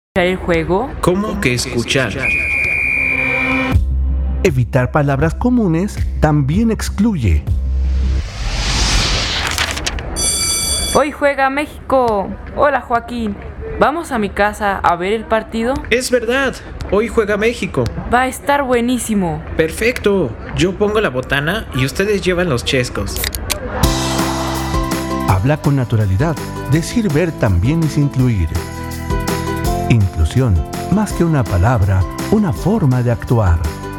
el juego? ¿Cómo que escuchar? Evitar palabras comunes también excluye. Hoy juega México. Hola Joaquín. ¿Vamos a mi casa a ver el partido? Es verdad, hoy juega México. Va a estar buenísimo. Perfecto, yo pongo la botana y ustedes llevan los chescos. Habla con naturalidad. Decir ver también es incluir. Inclusión, más que una palabra, una forma de actuar.